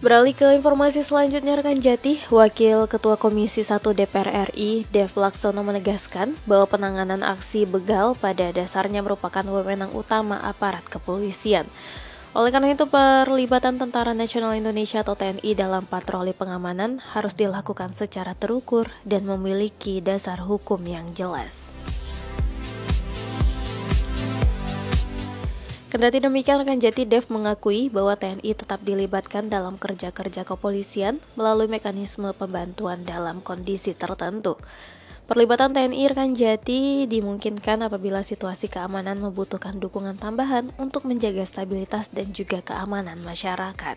Beralih ke informasi selanjutnya, rekan Jati, Wakil Ketua Komisi 1 DPR RI, Dev Laksono menegaskan bahwa penanganan aksi begal pada dasarnya merupakan wewenang utama aparat kepolisian. Oleh karena itu, perlibatan Tentara Nasional Indonesia atau TNI dalam patroli pengamanan harus dilakukan secara terukur dan memiliki dasar hukum yang jelas. Kendati demikian, rekan Jati, Dev mengakui bahwa TNI tetap dilibatkan dalam kerja-kerja kepolisian melalui mekanisme pembantuan dalam kondisi tertentu. Perlibatan TNI, rekan Jati, dimungkinkan apabila situasi keamanan membutuhkan dukungan tambahan untuk menjaga stabilitas dan juga keamanan masyarakat.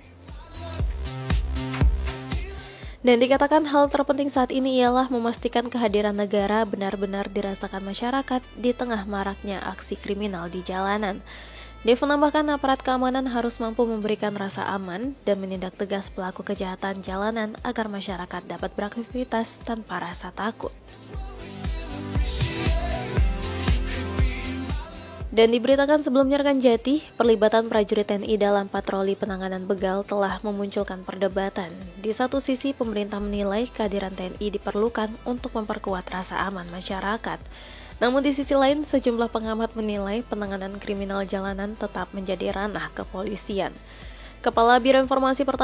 Dan dikatakan hal terpenting saat ini ialah memastikan kehadiran negara benar-benar dirasakan masyarakat di tengah maraknya aksi kriminal di jalanan. Dev menambahkan aparat keamanan harus mampu memberikan rasa aman dan menindak tegas pelaku kejahatan jalanan agar masyarakat dapat beraktivitas tanpa rasa takut. Dan diberitakan sebelumnya, rekan Jati, perlibatan prajurit TNI dalam patroli penanganan begal telah memunculkan perdebatan. Di satu sisi, pemerintah menilai kehadiran TNI diperlukan untuk memperkuat rasa aman masyarakat. Namun di sisi lain, sejumlah pengamat menilai penanganan kriminal jalanan tetap menjadi ranah kepolisian. Kepala Biro Informasi